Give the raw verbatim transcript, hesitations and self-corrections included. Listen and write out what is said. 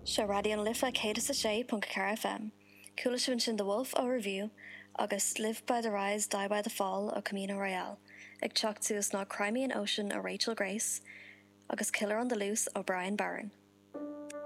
Se radio an lifa cé sa sé punt car F M. Coola sin sin The Wolf ó Review, agus Live by the Rise, Die by the Fall ó Camino Royale, ag teacht tú is ná Crimean Ocean ó Rachel Grace, agus Killer on the Loose ó Brian Barron.